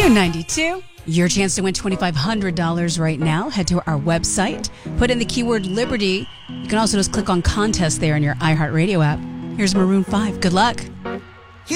Q92. Your chance to win $2,500 right now. Head to our website. Put in the keyword Liberty. You can also just click on contest there in your iHeartRadio app. Here's Maroon 5. Good luck.